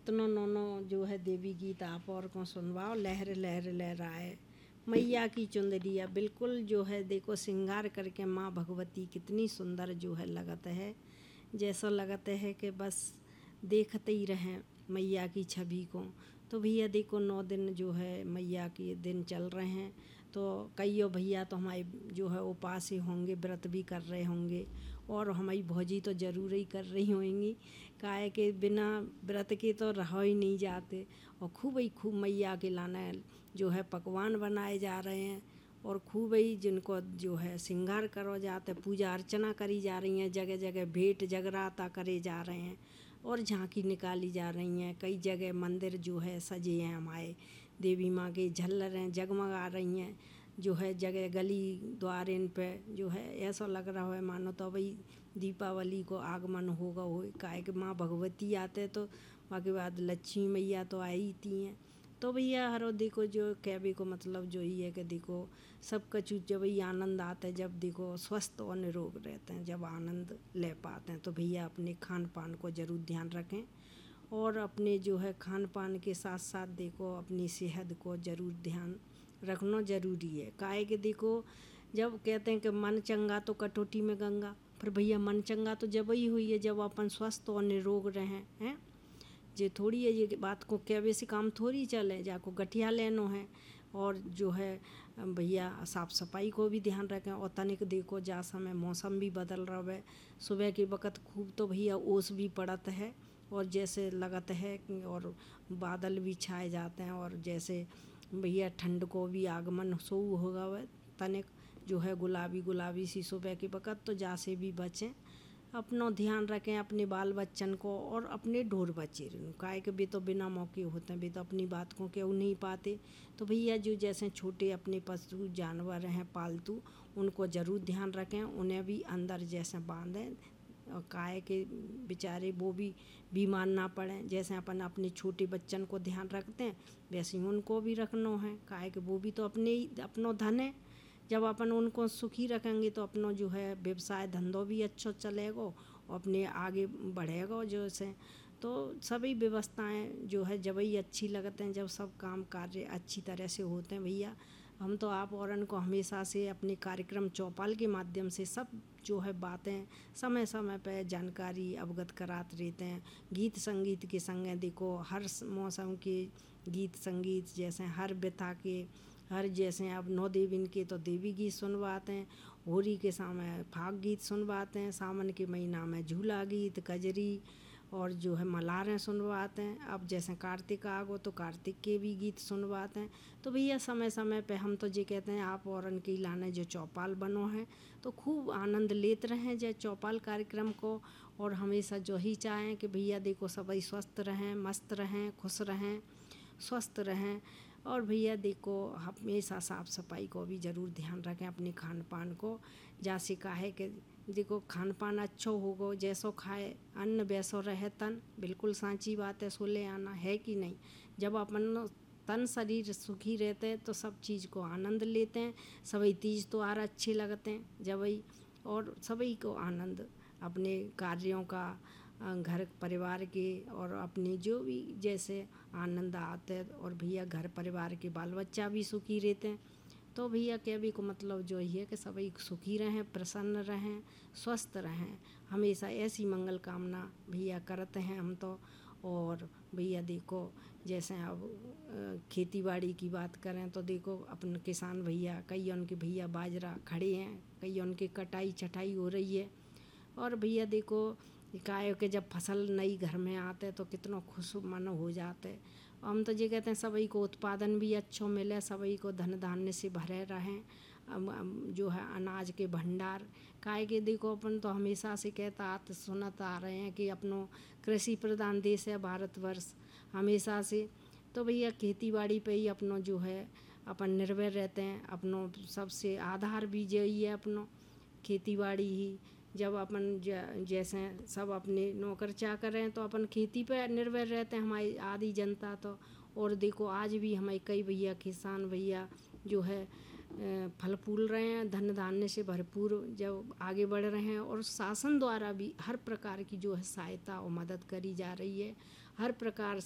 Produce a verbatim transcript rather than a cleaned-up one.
कितनो नौनो जो है देवी गीत आप और को सुनवाओ। लहर लहर लहराए मैया की चुंदरिया, बिल्कुल जो है देखो श्रृंगार करके माँ भगवती कितनी सुंदर जो है लगत है। जैसा लगत है कि बस देखते ही रहें मैया की छवि को। तो भैया देखो नौ दिन जो है मैया के दिन चल रहे हैं। तो कईयों भैया तो हमारे जो है उपास ही होंगे, व्रत भी कर रहे होंगे, और हमारी भौजी तो ज़रूर ही कर रही होंगी। काहे के बिना व्रत के तो रहो ही नहीं जाते। और खूब ही खूब मैया के लाना जो है पकवान बनाए जा रहे हैं, और खूब ही जिनको जो है श्रृंगार करो जाते, पूजा अर्चना करी जा रही हैं। जगह जगह भेंट जगराता करे जा रहे हैं और झांकी निकाली जा रही हैं। कई जगह मंदिर जो है सजे हैं, हमारे देवी माँ के झल्लरें जगमगा रही हैं। जो है जगह गली द्वार इन पे जो है ऐसा लग रहा है मानो तो भाई दीपावली को आगमन होगा हो। काहे कि माँ भगवती आते तो बाकी बाद लक्ष्मी मैया तो आई थी हैं। तो भैया हरो देखो जो कहने को मतलब जो ही है कि देखो सब कछु जब ही आनंद आता है, जब देखो स्वस्थ और निरोग रहते हैं, जब आनंद ले पाते हैं। तो भैया अपने खान पान को ज़रूर ध्यान रखें, और अपने जो है खान पान के साथ साथ देखो अपनी सेहत को ज़रूर ध्यान रखना ज़रूरी है। काहे कि देखो जब कहते हैं कि मन चंगा तो कटौती में गंगा, पर भैया मन चंगा तो जब ही हुई है जब अपन स्वस्थ और निरोग रहें हैं। ये थोड़ी है ये बात को क्या वैसे काम थोड़ी चले, जाको गठिया लेनो है। और जो है भैया साफ़ सफाई को भी ध्यान रखें। और तनिक देखो जा समय मौसम भी बदल रहा है, सुबह के वक़्त खूब तो भैया ओस भी पड़त है, और जैसे लगत है कि और बादल भी छाए जाते हैं, और जैसे भैया ठंड को भी आगमन सो होगा वह तनिक जो है गुलाबी गुलाबी सी सुबह के वक़्त। तो जा से भी बचें, अपनो ध्यान रखें अपने बाल बच्चन को और अपने ढोर बच्चे। काहे के भी तो बिना मौके होते हैं, भी तो अपनी बात को क्यों नहीं पाते। तो भैया जो जैसे छोटे अपने पशु जानवर हैं पालतू, उनको ज़रूर ध्यान रखें, उन्हें भी अंदर जैसे बांधें, और काहे के बेचारे वो भी बीमार ना पड़ें। जैसे अपन अपने छोटे बच्चन को ध्यान रखते हैं वैसे ही उनको भी रखना है। काहे कि वो भी तो अपने ही अपनो धन है। जब अपन उनको सुखी रखेंगे तो अपनो जो है व्यवसाय धंधो भी अच्छा चलेगा और अपने आगे बढ़ेगा। जो से तो सभी व्यवस्थाएं जो है जब ही अच्छी लगते हैं, जब सब काम कार्य अच्छी तरह से होते हैं। भैया हम तो आप औरन को हमेशा से अपने कार्यक्रम चौपाल के माध्यम से सब जो है बातें समय समय पर जानकारी अवगत कराते रहते हैं। गीत संगीत के संगे देखो हर मौसम के गीत संगीत, जैसे हर व्यथा के हर जैसे अब नौ देवीन के तो देवी गीत सुनवाते हैं, होली के समय फाग गीत सुनवाते हैं, सावन के महीना में झूला गीत कजरी और जो है मलारें सुनवाते हैं। अब जैसे कार्तिक आ गो तो कार्तिक के भी गीत सुनवाते हैं। तो भैया समय समय पे हम तो ये कहते हैं आप और उनकी लाने जो चौपाल बनो है तो खूब आनंद लेते रहें जो चौपाल कार्यक्रम को। और हमेशा जो ही चाहें कि भैया देखो सभी स्वस्थ रहें, मस्त रहें, खुश रहें, स्वस्थ रहें। और भैया देखो हमेशा साफ़ सफाई को भी ज़रूर ध्यान रखें अपने खान पान को। जैसे काहे कि देखो खान पान अच्छो होगो, जैसो खाए अन्न वैसो रहे तन, बिल्कुल सांची बात है, सोले आना है कि नहीं। जब अपन तन शरीर सुखी रहते हैं तो सब चीज़ को आनंद लेते हैं। सभी तीज तो और अच्छे लगते हैं जब ही, और सभी को आनंद अपने कार्यों का, घर परिवार के और अपने जो भी जैसे आनंद आते हैं। और भैया घर परिवार के बाल बच्चा भी सुखी रहते हैं। तो भैया कहने को मतलब जो ही है कि सभी सुखी रहें, प्रसन्न रहें, स्वस्थ रहें, हमेशा ऐसी मंगल कामना भैया करते हैं हम तो। और भैया देखो जैसे अब खेती बाड़ी की बात करें तो देखो अपन किसान भैया कई उनके भैया बाजरा खड़े हैं, कई उनके कटाई छटाई हो रही है। और भैया देखो काहे कि जब फसल नई घर में आते तो कितना खुश मन हो जाते। हम तो ये कहते हैं सभी को उत्पादन भी अच्छा मिले, सभी को धन धान्य से भरे रहें, जो है अनाज के भंडार। काहे कि देखो अपन तो हमेशा से कहता आते सुनत आ रहे हैं कि अपनो कृषि प्रधान देश है भारतवर्ष हमेशा से। तो भैया खेती बाड़ी पे ही अपनो जो है अपन निर्भर रहते हैं। अपनो सबसे आधार भी यही है अपनो खेती बाड़ी ही। जब अपन जैसे सब अपने नौकर चाकर हैं तो अपन खेती पर निर्भर रहते हैं हमारी आधी जनता तो। और देखो आज भी हमारे कई भैया किसान भैया जो है फल फूल रहे हैं, धन धान्य से भरपूर जब आगे बढ़ रहे हैं। और शासन द्वारा भी हर प्रकार की जो है सहायता और मदद करी जा रही है, हर प्रकार